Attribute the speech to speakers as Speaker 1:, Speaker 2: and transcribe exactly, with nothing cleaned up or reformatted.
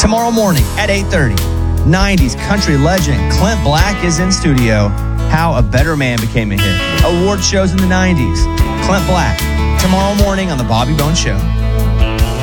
Speaker 1: Tomorrow morning at eight thirty, nineties country legend Clint Black is in studio. How a Better Man Became a Hit. Award shows in the nineties. Clint Black, tomorrow morning on The Bobby Bones Show.